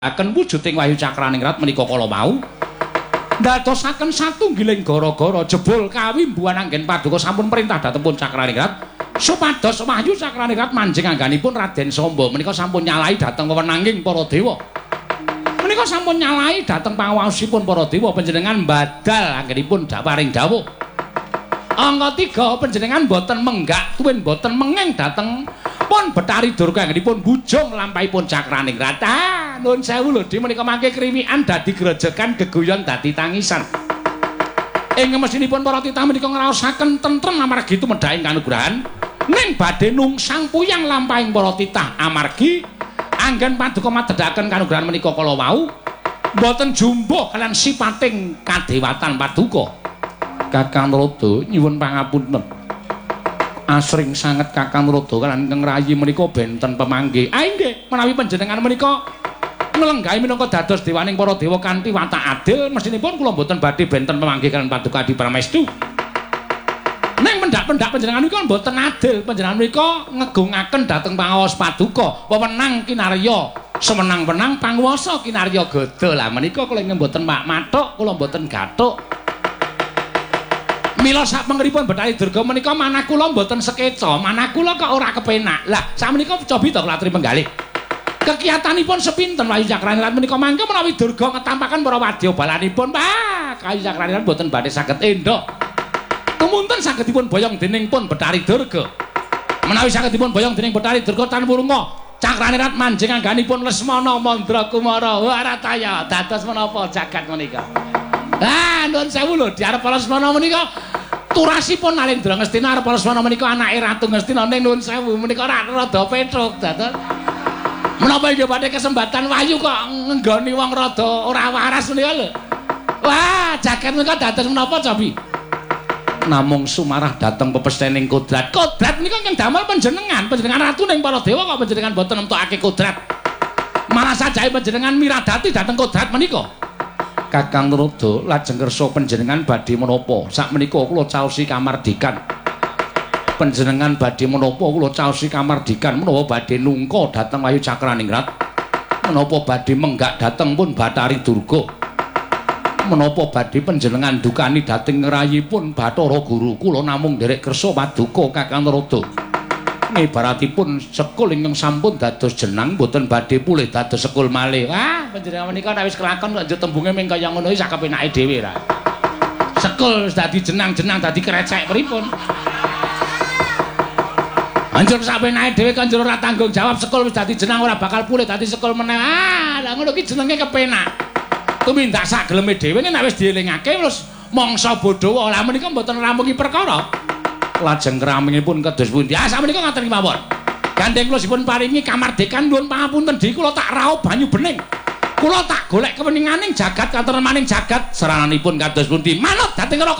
akan wujuding Wahyu Cakraningrat menika kala mau ndadosaken satunggiling gara-gara jebul kawimbuhan anggen paduka sampun perintah dhatengipun Cakraningrat supados Wahyu Cakraningrat manjing angganipun Raden Samba menika sampun nyalahi dhateng wewenanging para dewa. Menika sampun nyalahi dhateng pangawaosipun para dewa panjenengan badal anggenipun paring dawuh. Angka 3 panjenengan boten menggak tuwin boten mengeng dhateng pun Betari Durga anggenipun bujung lampahipun Cakraningrat. Nuwun sewu lho, di menika mangke krimikan dadi grejekan geguyon dadi tangisan. Ing mesinipun para titah menika ngraosaken tentrem amargi tumedhaing kanugrahan ning badhe nungsang puyang lampahing para titah amargi anggen paduka madedaken kanugrahan menika kala wau boten jumbuh kalian sipating kadewatan paduka. Kakang Rada nyuwun pangapunten. Asring sanget Kakang Rada kalian Kang Rayi menika benten pemanggih. Nggih, menawi panjenengan menika nglenggahi minangka dados dewaning para dewa kanthi watak adil, mesinipun kula mboten badhe benten pemanggih kalian Paduka Adi Pramestu. Ning pendak-pendak panjenengan menika mboten adil, panjenengan menika ngegungaken dhateng pangawas Paduka, wewenang kinarya semenang-menang panguwasa kinarya gada. Lah menika kula mboten mathuk, kula mboten gathuk. Mila sapengeripun Betari Durga menika manah kula mboten sekeca, manah kula kok ora kepenak. Lah sakmenika cobi to kula aturi penggalih. Kekiyatanipun sepinten Wahyu Cakraningrat menika mangke menawi Durga ngetampaken para wadya balanipun, Wahyu Cakraningrat mboten badhe saged endhok. Tumunten sagedipun boyong dening pun Betari Durga. Menawi sagedipun boyong dening Betari Durga tan wurunga Cakraningrat manjing angganipun Lesmana Mandra Kumara Warataya dados menapa jagat menika. Nuwun sewu lho, diarep Lesmana menika turasipun Narendra Ngastina arep Lesmana menika anake Ratu Ngastina ning nuwun sewu menika rada petruk dados menapa inggih badhe kesempatan Wahyu kok nggoni wong rada ora waras menika lho. Wah, jaket menika dados menapa cobi? Namung sumarah dhateng pepestening kodrat. Kodrat menika ingkang damel panjenengan ratu ning para dewa kok panjenengan boten nemtokake kodrat. Malah sajae panjenengan miradati dhateng kodrat menika. Kakang Rada lajeng kersa panjenengan badhe menapa? Sakmenika kula caosi kamardikan. Panjenengan badhe menapa kula caosi kamardikan menawa badhe nungka dhateng Wahyu Cakraningrat. Menapa badhe menggak dhateng pun Betari Durga. Menapa badhe panjenengan dukani dhateng ngrayipun Bathara Guru kula namung nderek kersa paduka Kakang Rada. Ngibaratipun sekul ingkang sampun dados jenang boten badhe pulih dados sekul malih. Wah, panjenengan menika nek wis kelakon kok njuk tembunge ming kaya ngono iki sak kepenake dhewe ra. Sekul wis dadi jenang-jenang dadi krecek pripun? Anjur sak penake dhewe kan njero ora tanggung jawab sekul wis dadi jenang ora bakal pulih dadi sekul meneh. Lah ngono ki jenenge kepenak. Tumindak sak geleme dhewe nek wis dielingake terus mangsa bodhawa. Lah menika mboten rampungi perkara. Lajeng kramingipun kados pundi? Sakmenika ngaten mawon. Gandeng kula dipun paringi kamardikan nuwun pangapunten Di kula tak raup banyu bening. Kula tak golek keweninganing jagat kateremaning jagat serananipun kados pundi? Manut dhateng neraka